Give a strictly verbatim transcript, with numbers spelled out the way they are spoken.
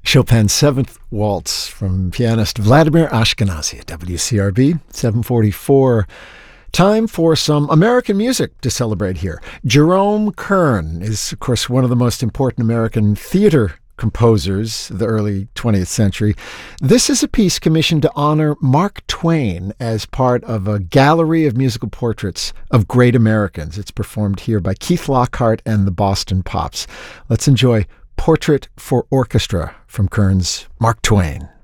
Chopin's Seventh Waltz from pianist Vladimir Ashkenazy at W C R B, seven forty-four. Time for some American music to celebrate here. Jerome Kern is, of course, one of the most important American theater composers of the early twentieth century. This is a piece commissioned to honor Mark Twain as part of a gallery of musical portraits of great Americans. It's performed here by Keith Lockhart and the Boston Pops. Let's enjoy Portrait for Orchestra from Kern's Mark Twain.